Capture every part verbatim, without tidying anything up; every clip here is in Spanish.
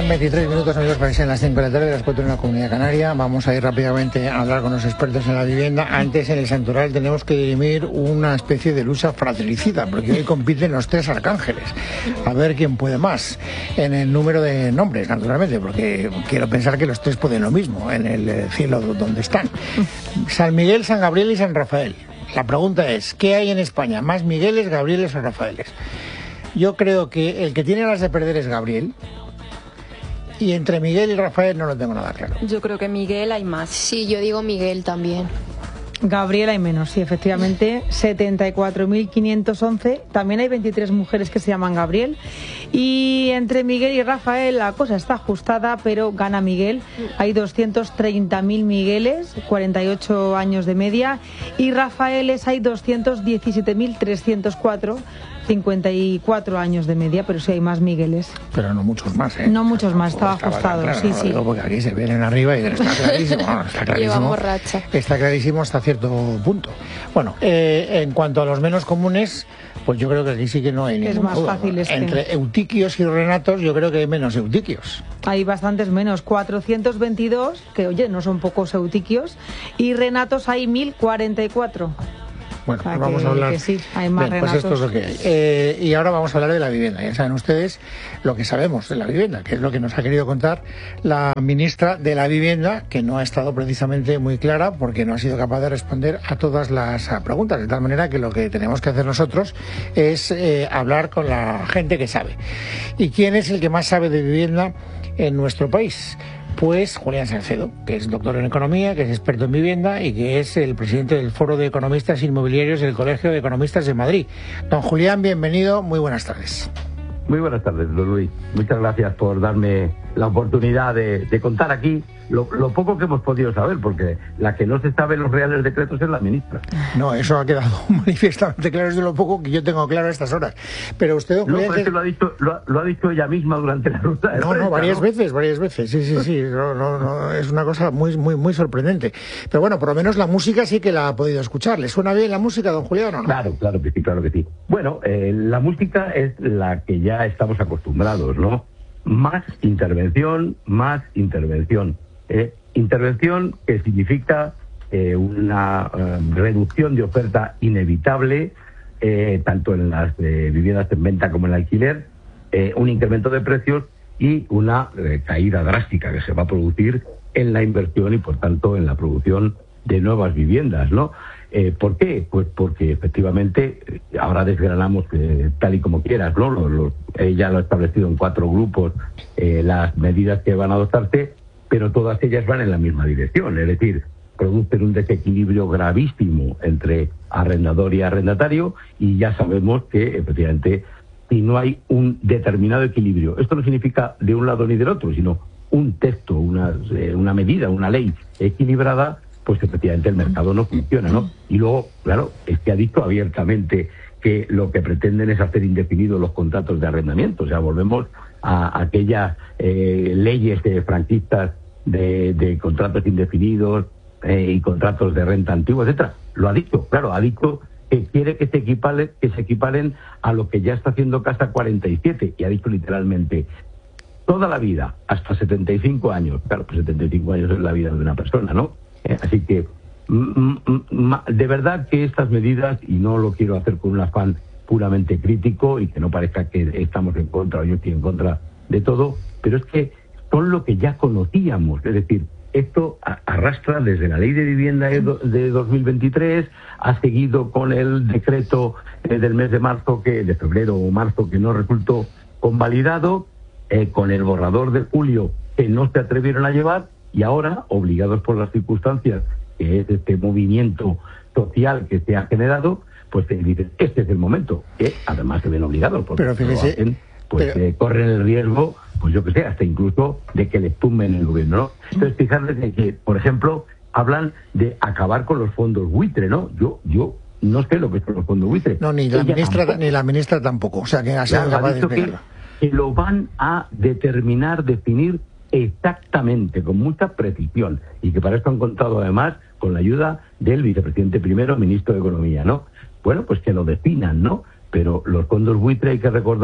Faltan veintitrés minutos, amigos, para que sean las cinco de la tarde, las cuatro en la Comunidad Canaria. Vamos a ir rápidamente a hablar con los expertos en la vivienda. Antes, en el Santoral, tenemos que dirimir una especie de lucha fratricida, porque hoy compiten los tres arcángeles. A ver quién puede más. En el número de nombres, naturalmente, porque quiero pensar que los tres pueden lo mismo en el cielo donde están. San Miguel, San Gabriel y San Rafael. La pregunta es, ¿qué hay en España? ¿Más Migueles, Gabrieles o Rafaeles? Yo creo que el que tiene las de perder es Gabriel. Y entre Miguel y Rafael no lo tengo nada claro. Yo creo que Miguel hay más. Sí, yo digo Miguel también. Gabriel hay menos, sí, efectivamente, setenta y cuatro mil quinientos once. También hay veintitrés mujeres que se llaman Gabriel. Y entre Miguel y Rafael la cosa está ajustada, pero gana Miguel. Hay doscientos treinta mil Migueles, cuarenta y ocho años de media. Y Rafaeles hay doscientos diecisiete mil trescientos cuatro, cincuenta y cuatro años de media, pero sí hay más Migueles. Pero no muchos más, ¿eh? No muchos más, estaba Estaba ajustado, claro, sí, no, sí. Digo porque aquí se vienen arriba y está clarísimo, no, está clarísimo. Llevamos racha. Está clarísimo hasta cierto punto. Bueno, eh, en cuanto a los menos comunes, pues yo creo que aquí sí que no hay ningún. Es más duda. fácil este. Entre Eutiquios y Renatos yo creo que hay menos Eutiquios. Hay bastantes menos, cuatrocientos veintidós, que oye, no son pocos Eutiquios, y Renatos hay mil cuarenta y cuatro. Bueno, O sea, pues vamos que, a hablar. que sí, hay más Bien, pues Renatos. esto es lo que hay. Eh, y ahora vamos a hablar de la vivienda. Ya saben ustedes lo que sabemos de la vivienda, que es lo que nos ha querido contar la ministra de la Vivienda, que no ha estado precisamente muy clara porque no ha sido capaz de responder a todas las preguntas. De tal manera que lo que tenemos que hacer nosotros es eh, hablar con la gente que sabe. ¿Y quién es el que más sabe de vivienda en nuestro país? Pues Julián Salcedo, que es doctor en economía, que es experto en vivienda y que es el presidente del Foro de Economistas Inmobiliarios del Colegio de Economistas de Madrid. Don Julián, bienvenido, muy buenas tardes. Muy buenas tardes, don Luis. Muchas gracias por darme la oportunidad de, de contar aquí lo, lo poco que hemos podido saber, porque la que no se sabe los reales decretos es la ministra. No, eso ha quedado manifiestamente claro, es de lo poco que yo tengo claro a estas horas. Pero usted, don No, Julián... pero que... lo, ha dicho, lo, lo ha dicho ella misma durante la ruta de No, prensa, no, varias ¿no? veces, varias veces, sí, sí, sí, no, no, no, es una cosa muy, muy, muy sorprendente. Pero bueno, por lo menos la música sí que la ha podido escuchar. ¿Le suena bien la música, don Julián, o no? Claro, claro que sí, claro que sí. Bueno, eh, la música es la que ya estamos acostumbrados, ¿no? Más intervención, más intervención. ¿eh? Intervención que significa eh, una eh, reducción de oferta inevitable, eh, tanto en las eh, viviendas en venta como en el alquiler, eh, un incremento de precios y una eh, caída drástica que se va a producir en la inversión y, por tanto, en la producción de nuevas viviendas, ¿no? Eh, ¿Por qué? Pues porque efectivamente, eh, ahora desgranamos eh, tal y como quieras, ¿no? Los, los, ella lo ha establecido en cuatro grupos, eh, las medidas que van a adoptarse, pero todas ellas van en la misma dirección, es decir, producen un desequilibrio gravísimo entre arrendador y arrendatario, y ya sabemos que efectivamente si no hay un determinado equilibrio, esto no significa de un lado ni del otro, sino un texto, una, eh, una medida, una ley equilibrada, pues efectivamente el mercado no funciona, ¿no? Y luego, claro, es que ha dicho abiertamente que lo que pretenden es hacer indefinidos los contratos de arrendamiento. O sea, volvemos a aquellas eh, leyes eh, franquistas de, de contratos indefinidos eh, y contratos de renta antigua, etcétera. Lo ha dicho, claro, ha dicho que quiere que se equipalen, que se equipalen a lo que ya está haciendo Casa cuarenta y siete, y ha dicho literalmente toda la vida, hasta setenta y cinco años. Claro, pues setenta y cinco años es la vida de una persona, ¿no? Eh, así que, mm, mm, de verdad que estas medidas, y no lo quiero hacer con un afán puramente crítico y que no parezca que estamos en contra o yo estoy en contra de todo, pero es que son lo que ya conocíamos, es decir, esto arrastra desde la Ley de Vivienda de dos mil veintitrés, ha seguido con el decreto del mes de marzo, que de febrero o marzo, que no resultó convalidado, eh, con el borrador de julio que no se atrevieron a llevar, y ahora, obligados por las circunstancias, que es este movimiento social que se ha generado, pues te dicen, este es el momento, que además se ven obligados, porque pero fíjese, lo hacen, pues pero... eh, corren el riesgo, pues yo que sé, hasta incluso de que les tumben el gobierno, ¿no? Entonces, fijarles en que, por ejemplo, hablan de acabar con los fondos buitre, ¿no? Yo, yo no sé lo que son los fondos buitre. No, ni la Ella ministra tampoco. ni la ministra tampoco, o sea que ha sido Claro, capaz ha de dicho que, explicarlo. que lo van a determinar, definir exactamente, con mucha precisión, y que para esto han contado además con la ayuda del vicepresidente primero, ministro de Economía, ¿no? Bueno, pues que lo definan, ¿no? Pero los fondos buitre hay que recordar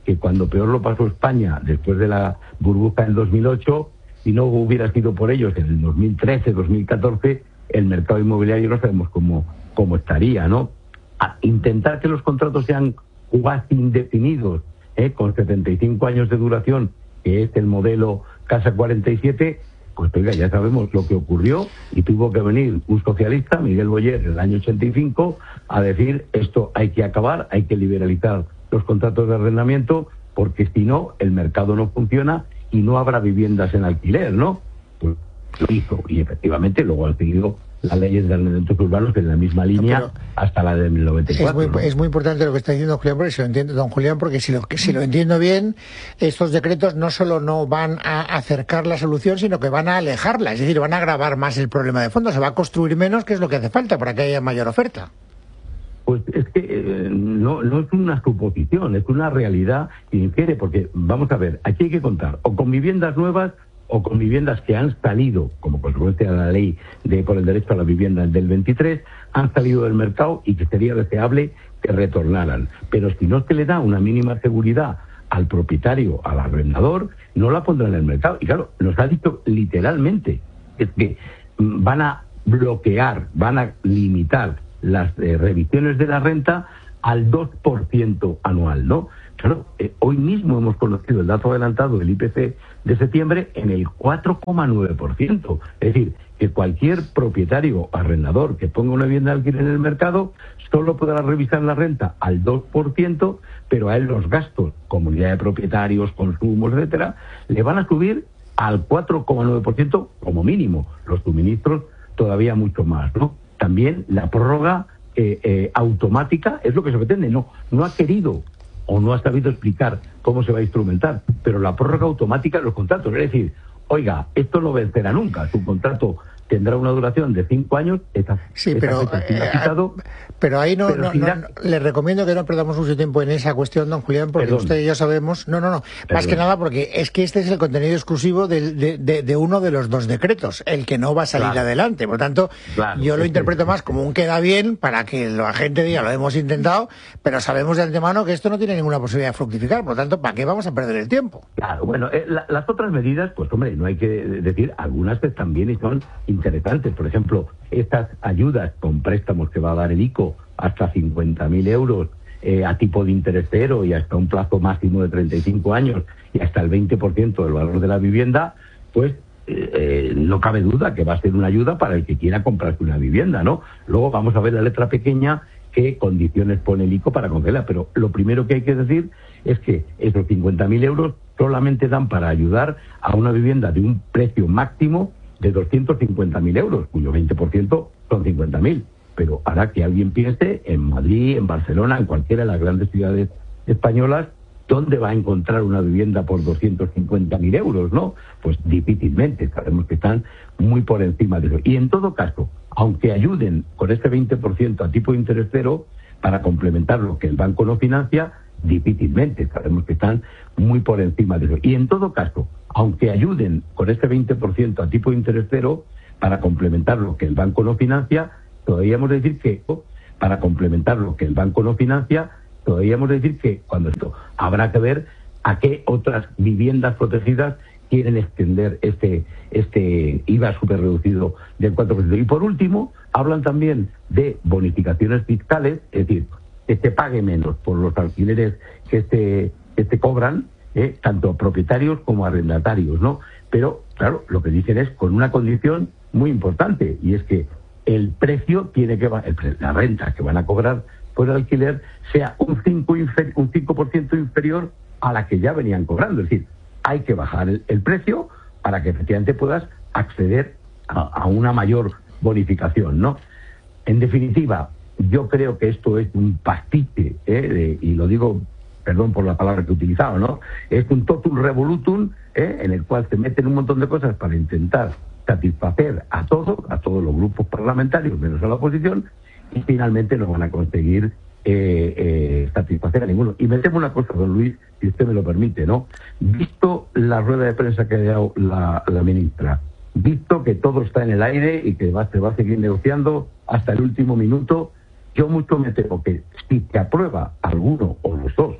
que cuando peor lo pasó España después de la burbuja en dos mil ocho, si no hubiera sido por ellos en el dos mil trece, dos mil catorce, el mercado inmobiliario no sabemos cómo, cómo estaría, ¿no? A intentar que los contratos sean cuasi indefinidos, ¿eh? con setenta y cinco años de duración, que es el modelo Casa cuarenta y siete, pues oiga, ya sabemos lo que ocurrió y tuvo que venir un socialista, Miguel Boyer, en el año ochenta y cinco, a decir esto hay que acabar, hay que liberalizar los contratos de arrendamiento, porque si no, el mercado no funciona y no habrá viviendas en alquiler, ¿no? Pues lo hizo, y efectivamente luego han seguido las leyes de arrendamientos urbanos en la misma línea, no, hasta la de noventa y cuatro. Es muy, ¿no? es muy importante lo que está diciendo Julián, porque si lo entiendo, don Julián, porque si lo, si lo entiendo bien, estos decretos no solo no van a acercar la solución, sino que van a alejarla, es decir, van a agravar más el problema de fondo, se va a construir menos, que es lo que hace falta para que haya mayor oferta. Pues es que eh, no, no es una suposición, es una realidad que infiere, porque vamos a ver, aquí hay que contar o con viviendas nuevas o con viviendas que han salido, como consecuencia de la ley de por el derecho a la vivienda del veintitrés, han salido del mercado y que sería deseable que retornaran. Pero si no se le da una mínima seguridad al propietario, al arrendador, no la pondrán en el mercado. Y claro, nos ha dicho literalmente, es que van a bloquear, van a limitar las eh, revisiones de la renta al dos por ciento anual, ¿no? Claro, eh, hoy mismo hemos conocido el dato adelantado del I P C de septiembre en el cuatro coma nueve por ciento. Es decir, que cualquier propietario o arrendador que ponga una vivienda de alquiler en el mercado solo podrá revisar la renta al dos por ciento, pero a él los gastos, comunidad de propietarios, consumos, etcétera, le van a subir al cuatro coma nueve por ciento como mínimo. Los suministros todavía mucho más, ¿no? También la prórroga eh, eh, automática es lo que se pretende. No, no ha querido o no ha sabido explicar cómo se va a instrumentar, pero la prórroga automática de los contratos, es decir, oiga, esto no vencerá nunca, su contrato tendrá una duración de cinco años. Esa, sí, esa pero, eh, quitado, pero ahí no, pero no, si no, da... no, le recomiendo que no perdamos mucho tiempo en esa cuestión, don Julián, porque Perdón. usted y yo sabemos, no, no, no, Perdón. más que nada porque es que este es el contenido exclusivo de, de, de, de uno de los dos decretos, el que no va a salir claro. adelante, por tanto, claro, yo lo interpreto es... más como un queda bien para que la gente diga lo hemos intentado, pero sabemos de antemano que esto no tiene ninguna posibilidad de fructificar, por lo tanto, ¿para qué vamos a perder el tiempo? Claro, bueno, eh, la, las otras medidas, pues hombre, no hay que decir, algunas que están bien y son interesantes, por ejemplo, Por ejemplo, estas ayudas con préstamos que va a dar el I C O hasta cincuenta mil euros eh, a tipo de interés cero y hasta un plazo máximo de treinta y cinco años y hasta el veinte por ciento del valor de la vivienda, pues eh, no cabe duda que va a ser una ayuda para el que quiera comprarse una vivienda, ¿no? Luego vamos a ver la letra pequeña qué condiciones pone el I C O para concederla, pero lo primero que hay que decir es que esos cincuenta mil euros solamente dan para ayudar a una vivienda de un precio máximo de doscientos cincuenta mil euros, cuyo veinte por ciento son cincuenta mil. Pero hará que alguien piense en Madrid, en Barcelona, en cualquiera de las grandes ciudades españolas, ¿dónde va a encontrar una vivienda por doscientos cincuenta mil euros, no? Pues difícilmente, sabemos que están muy por encima de eso. Y en todo caso, aunque ayuden con este veinte por ciento a tipo de interés cero para complementar lo que el banco no financia, difícilmente, sabemos que están muy por encima de eso. Y en todo caso, aunque ayuden con este veinte por ciento a tipo de interés cero para complementar lo que el banco no financia, todavía hemos de decir que, para complementar lo que el banco no financia, todavía hemos de decir que cuando esto habrá que ver a qué otras viviendas protegidas quieren extender este este I V A súper reducido del cuatro por ciento. Y por último, hablan también de bonificaciones fiscales, es decir, que se pague menos por los alquileres que se, que se cobran, eh, tanto propietarios como arrendatarios, ¿no? Pero, claro, lo que dicen es con una condición muy importante, y es que el precio tiene que, el, la renta que van a cobrar por el alquiler sea un cinco por ciento inferior a la que ya venían cobrando. Es decir, hay que bajar el, el precio para que efectivamente puedas acceder a, a una mayor bonificación, ¿no? En definitiva, yo creo que esto es un pastiche, ¿eh? de, y lo digo, perdón por la palabra que he utilizado, ¿no? Es un totum revolutum, ¿eh? en el cual se meten un montón de cosas para intentar satisfacer a todos, a todos los grupos parlamentarios, menos a la oposición, y finalmente no van a conseguir eh, eh, satisfacer a ninguno. Y me temo una cosa, don Luis, si usted me lo permite, ¿no? Visto la rueda de prensa que ha dado la, la ministra, visto que todo está en el aire y que va, se va a seguir negociando hasta el último minuto, yo mucho me temo que si se aprueba alguno o los dos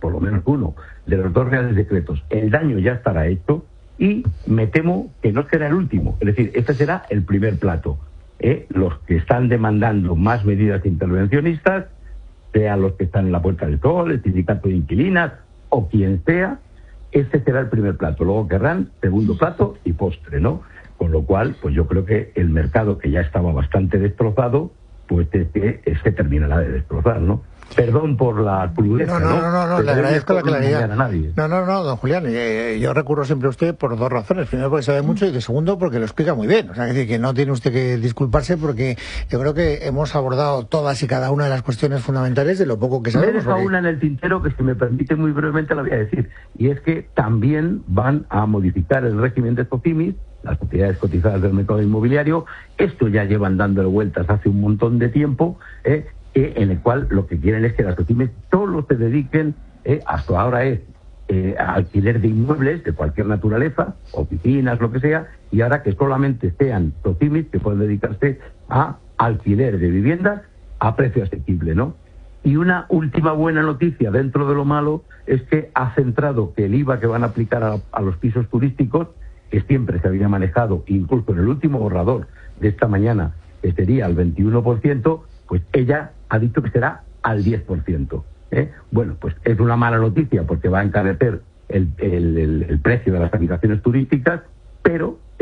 por lo menos uno, de los dos reales decretos, el daño ya estará hecho y me temo que no será el último. Es decir, este será el primer plato. ¿eh? Los que están demandando más medidas intervencionistas, sean los que están en la Puerta del Sol, el sindicato de inquilinas o quien sea, este será el primer plato. Luego querrán segundo plato y postre, ¿no? Con lo cual, pues yo creo que el mercado, que ya estaba bastante destrozado, pues es que se terminará de destrozar, ¿no? Perdón por la crudeza, No, no, no, no, no le agradezco la claridad. Nadie. No, no, no, don Julián, eh, yo recurro siempre a usted por dos razones. Primero, porque sabe mucho, y de segundo, porque lo explica muy bien. O sea, es decir, que no tiene usted que disculparse, porque yo creo que hemos abordado todas y cada una de las cuestiones fundamentales de lo poco que sabemos. Me deja porque... una en el tintero que, si me permite muy brevemente, la voy a decir. Y es que también van a modificar el régimen de SOCIMIS, las sociedades cotizadas del mercado inmobiliario. Esto ya llevan dándole vueltas hace un montón de tiempo, ¿eh? Eh, en el cual lo que quieren es que las SOCIMIS solo se dediquen, eh, hasta ahora es eh, a alquiler de inmuebles de cualquier naturaleza, oficinas, lo que sea, y ahora que solamente sean SOCIMIS que pueden dedicarse a alquiler de viviendas a precio asequible, ¿no? Y una última buena noticia dentro de lo malo es que ha centrado que el I V A que van a aplicar a, a los pisos turísticos, que siempre se había manejado, incluso en el último borrador de esta mañana, que sería al veintiuno por ciento, pues ella ha dicho que será al diez por ciento. ¿eh? Bueno, pues es una mala noticia porque va a encarecer el, el, el, el precio de las habitaciones turísticas, pero